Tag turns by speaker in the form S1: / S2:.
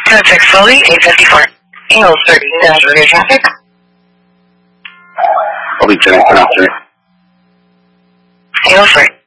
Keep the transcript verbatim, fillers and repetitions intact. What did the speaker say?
S1: Contact slowly, eight fifty-four. Eagle thirty, Nashville traffic.
S2: I'll be ten after.
S1: Eagle three.